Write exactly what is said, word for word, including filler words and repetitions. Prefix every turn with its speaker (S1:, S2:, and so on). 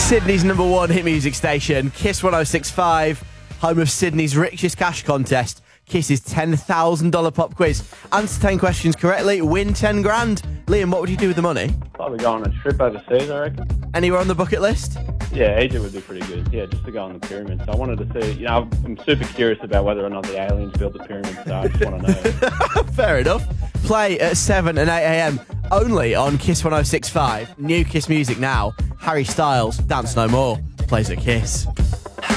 S1: Sydney's number one hit music station, Kiss one oh six point five, home of Sydney's richest cash contest, Kiss's ten thousand dollars pop quiz. Answer ten questions correctly, win ten grand. Liam, what would you do with the money?
S2: Probably go on a trip overseas, I reckon.
S1: Anywhere on the bucket list?
S2: Yeah, Egypt would be pretty good. Yeah, just to go on the pyramids. I wanted to see, you know, I'm super curious about whether or not the aliens built the pyramids, so I just want to know.
S1: Fair enough. Play at seven and eight a.m. only on Kiss one oh six point five. New Kiss music now. Harry Styles, Dance No More, plays at Kiss.